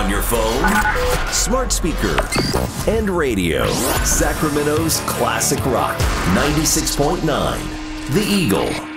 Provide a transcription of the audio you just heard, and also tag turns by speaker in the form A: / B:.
A: On your phone, smart speaker, and radio. Sacramento's classic rock, 96.9, The Eagle.